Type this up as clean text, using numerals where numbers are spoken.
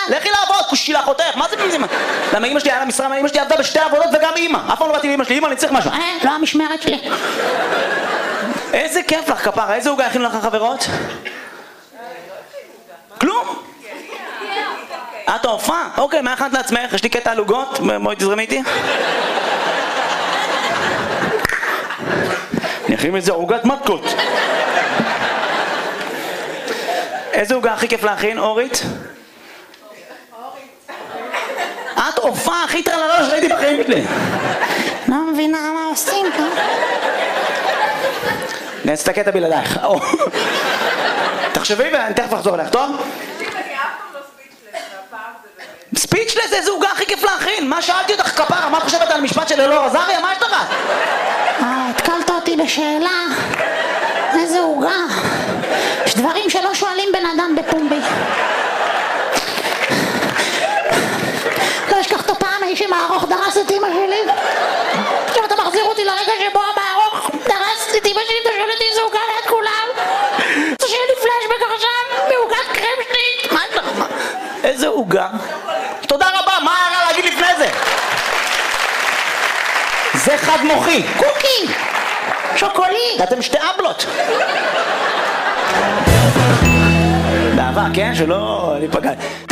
לכי לעבוד, כושי לאחותך, מה זה מזה? למה אמא שלי היה למשרה, אמא שלי עבדה בשתי עבודות וגם אמא. אף פעם לא באתי לאמא שלי, אמא אני צריך משהו. לא המשמרת שלי. איזה כיף לך כפרה, איזה עוגה הכינו לך חברות? כלום? את ההופעה? אוקיי, מה הכנת לעצמך? יש לי קטע על עוגות, בואי תזרמי איתי. אני אכין את זה עוגת מתקות. איזה עוגה הכי כיף להכין, אורית? את הופעה הכי טרללה שראיתי בחיים שלי. לא מבינה מה עושים פה. נעשה את הקטע בלעדייך. תחשבי ואני תכף אחזור אליך, טוב? ספיצ'לס, איזה עוגה הכי כיף להכין? מה שאלתי אותך כפרה? מה את חושבת על המשפט של אלאור עזריה? מה יש לך? התקלת אותי בשאלה. איזה עוגה. יש דברים שלא שואלים בן אדם בפומבי. לא אשכח את הפעם האיש עם הארוך דרס את אמא שלי. עכשיו אתה מחזיר אותי לרגע שבו המארוך דרס את אמא שלי, אתה שואל אותי איזה עוגה ליד כולם. אתה שיהיה לי פלשבק עכשיו בעוגת קרם שלי. מה יש לך? איזה עוגה? תודה רבה, מה היה להגיד לפני זה? זה חד מוחי. קוקי. שוקולי. אתם שתי אבלות. באהבה, כן? שלא ניפגע.